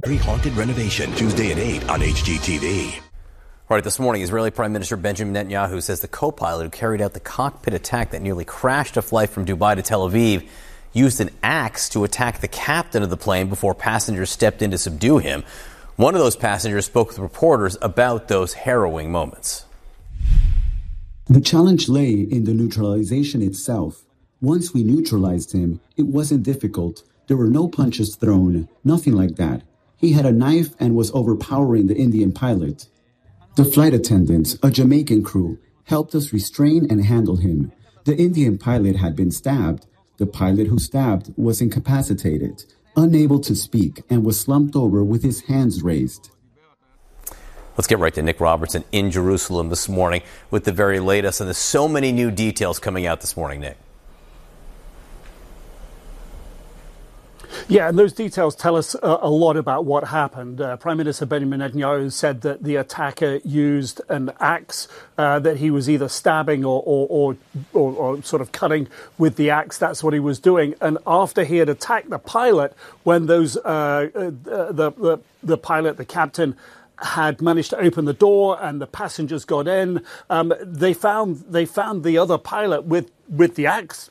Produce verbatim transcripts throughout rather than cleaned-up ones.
Haunted renovation, Tuesday at eight on H G T V. All right, this morning, Israeli Prime Minister Benjamin Netanyahu says the co-pilot who carried out the cockpit attack that nearly crashed a flight from Dubai to Tel Aviv used an axe to attack the captain of the plane before passengers stepped in to subdue him. One of those passengers spoke with reporters about those harrowing moments. The challenge lay in the neutralization itself. Once we neutralized him, it wasn't difficult. There were no punches thrown, nothing like that. He had a knife and was overpowering the Indian pilot. The flight attendants, a Jamaican crew, helped us restrain and handle him. The Indian pilot had been stabbed. The pilot who stabbed was incapacitated, unable to speak, and was slumped over with his hands raised. Let's get right to Nick Robertson in Jerusalem this morning with the very latest. And there's so many new details coming out this morning, Nick. Yeah, and those details tell us uh, a lot about what happened. Uh, Prime Minister Benjamin Netanyahu said that the attacker used an axe, uh, that he was either stabbing or or, or, or or sort of cutting with the axe. That's what he was doing. And after he had attacked the pilot, when those uh, uh, the, the the pilot, the captain, had managed to open the door and the passengers got in, um, they found they found the other pilot with with the axe,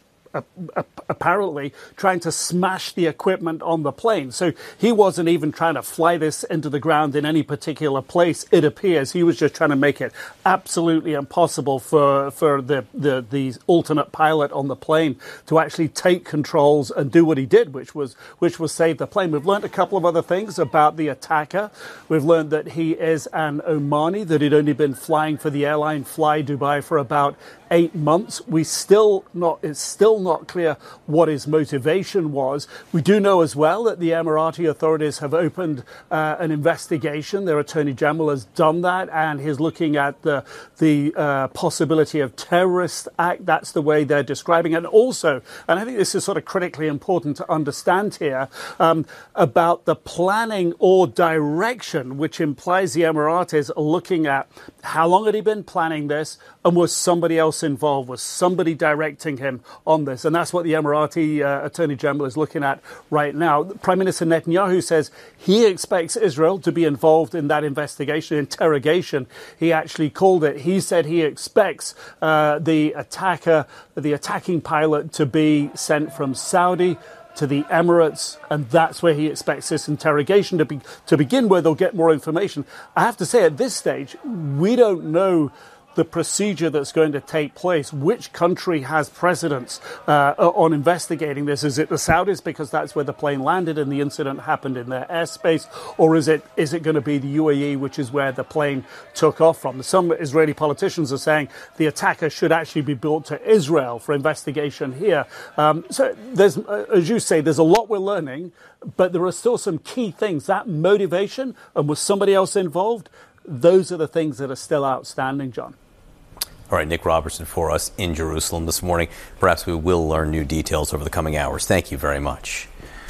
apparently trying to smash the equipment on the plane. So he wasn't even trying to fly this into the ground in any particular place, it appears. He was just trying to make it absolutely impossible for for the, the, the alternate pilot on the plane to actually take controls and do what he did, which was which was save the plane. We've learned a couple of other things about the attacker. We've learned that he is an Omani, that he'd only been flying for the airline Fly Dubai for about eight months. We still not, it's still not clear what his motivation was. We do know as well that the Emirati authorities have opened uh, an investigation. Their Attorney General has done that, and he's looking at the the uh, possibility of terrorist act. That's the way they're describing it. And also, and I think this is sort of critically important to understand here, um, about the planning or direction, which implies the Emiratis are looking at how long had he been planning this, and was somebody else involved? Was somebody directing him on this? And that's what the Emirati uh, Attorney General is looking at right now. Prime Minister Netanyahu says he expects Israel to be involved in that investigation, interrogation. He actually called it. He said he expects uh, the attacker, the attacking pilot, to be sent from Saudi to the Emirates, and that's where he expects this interrogation to be to begin, where they'll get more information. I have to say, at this stage, we don't know the procedure that's going to take place. Which country has precedence uh, on investigating this? Is it the Saudis, because that's where the plane landed and the incident happened in their airspace? Or is it is it going to be the U A E, which is where the plane took off from? Some Israeli politicians are saying the attacker should actually be brought to Israel for investigation here. Um, so there's, uh, as you say, there's a lot we're learning, but there are still some key things. That motivation, and was somebody else involved? Those are the things that are still outstanding, John. All right, Nick Robertson for us in Jerusalem this morning. Perhaps we will learn new details over the coming hours. Thank you very much.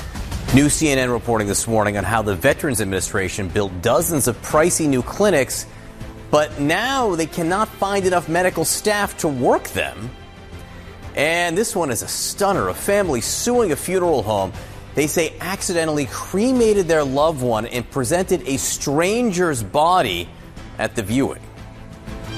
New C N N reporting this morning on how the Veterans Administration built dozens of pricey new clinics, but now they cannot find enough medical staff to work them. And this one is a stunner. A family suing a funeral home. They say accidentally cremated their loved one and presented a stranger's body at the viewing.